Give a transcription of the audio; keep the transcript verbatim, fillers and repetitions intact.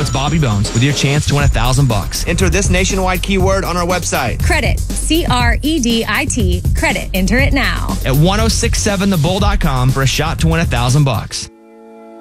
That's Bobby Bones with your chance to win a thousand bucks. Enter this nationwide keyword on our website. Credit. C R E D I T. Credit. Enter it now. At ten sixty-seven the bull dot com for a shot to win a thousand bucks.